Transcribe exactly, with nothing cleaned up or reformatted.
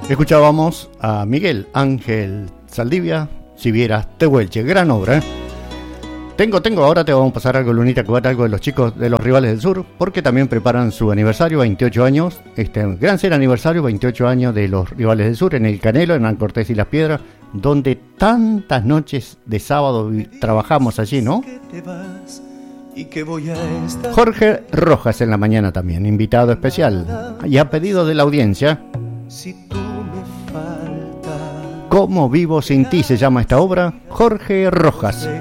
Escuchábamos a Miguel Ángel Saldivia, Si vieras Tehuelche, gran obra. ¿eh? Tengo, tengo, ahora te vamos a pasar algo, Lunita, que va a algo de los chicos de los Rivales del Sur, porque también preparan su aniversario, veintiocho años, este gran ser aniversario, veintiocho años de los Rivales del Sur, en el Canelo, en Hernán Cortés y Las Piedras, donde tantas noches de sábado trabajamos allí, ¿no? Jorge Rojas en la mañana también, invitado especial, y a pedido de la audiencia. ¿Cómo vivo sin ti? Se llama esta obra. Jorge Rojas.